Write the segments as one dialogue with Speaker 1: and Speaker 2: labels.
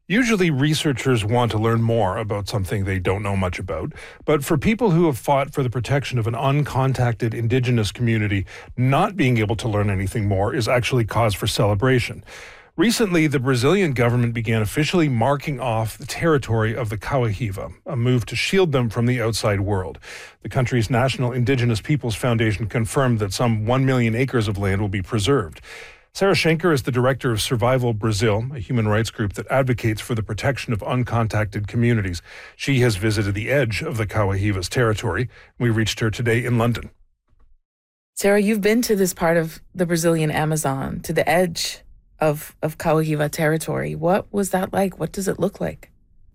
Speaker 1: Usually, researchers want to learn more about something they don't know much about. But for people who have fought for the protection of an uncontacted Indigenous community, not being able to learn anything more is actually cause for celebration. Recently, the Brazilian government began officially marking off the territory of the Cauahiva, a move to shield them from the outside world. The country's National Indigenous Peoples Foundation confirmed that some 1 million acres of land will be preserved. Sarah Schenker is the director of Survival Brazil, a human rights group that advocates for the protection of uncontacted communities. She has visited the edge of the Cauahiva's territory. We reached her today in London.
Speaker 2: Sarah, you've been to this part of the Brazilian Amazon, to the edge of Cauahiva territory. What was that like? What does it look like?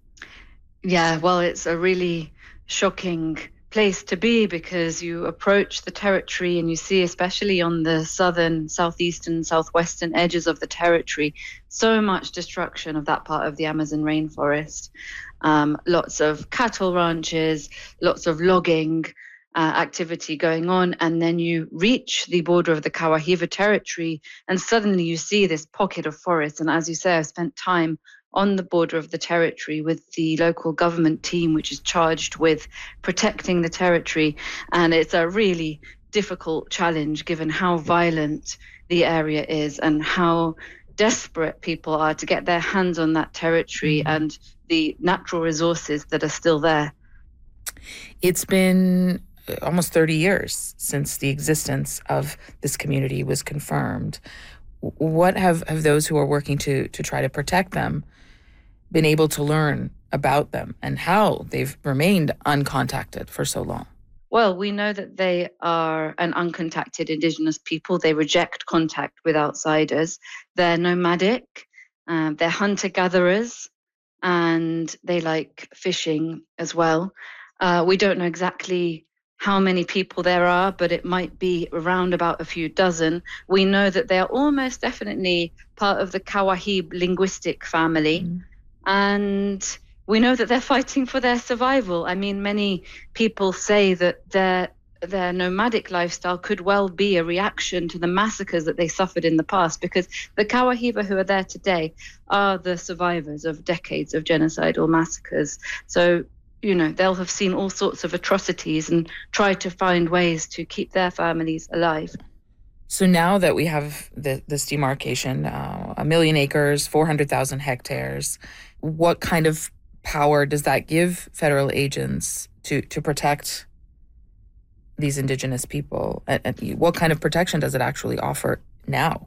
Speaker 3: Yeah, well, it's a really shocking place to be because you approach the territory and you see, especially on the southern, southeastern, southwestern edges of the territory, so much destruction of that part of the Amazon rainforest. Lots of cattle ranches, lots of logging activity going on, and then you reach the border of the Cauahiva territory and suddenly you see this pocket of forest. And as you say, I've spent time on the border of the territory with the local government team, which is charged with protecting the territory. And it's a really difficult challenge given how violent the area is and how desperate people are to get their hands on that territory and the natural resources that are still there.
Speaker 2: It's been almost 30 years since the existence of this community was confirmed. What have those who are working to try to protect them been able to learn about them and how they've remained uncontacted for so long?
Speaker 3: Well, we know that they are an uncontacted Indigenous people. They reject contact with outsiders. They're nomadic, they're hunter-gatherers, and they like fishing as well. We don't know exactly how many people there are, but it might be around about a few dozen. We know that they are almost definitely part of the Cauahib linguistic family. And we know that they're fighting for their survival. I mean, many people say that their nomadic lifestyle could well be a reaction to the massacres that they suffered in the past, because the Cauahiva who are there today are the survivors of decades of genocidal massacres. So, you know, they'll have seen all sorts of atrocities and tried to find ways to keep their families alive.
Speaker 2: So now that we have this demarcation, 1 million acres, 400,000 hectares, what kind of power does that give federal agents to protect these Indigenous people? And what kind of protection does it actually offer now?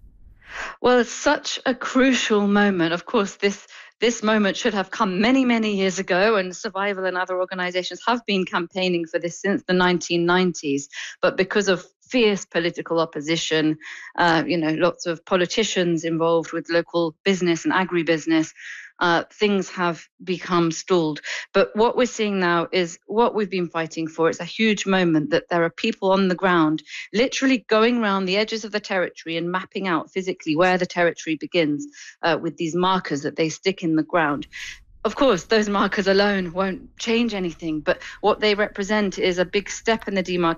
Speaker 3: Well, it's such a crucial moment. Of course, this moment should have come many, many years ago, and Survival and other organizations have been campaigning for this since the 1990s. But because of fierce political opposition, lots of politicians involved with local business and agribusiness, things have become stalled. But what we're seeing now is what we've been fighting for. It's a huge moment that there are people on the ground literally going around the edges of the territory and mapping out physically where the territory begins with these markers that they stick in the ground. Of course, those markers alone won't change anything, but what they represent is a big step in the demarcation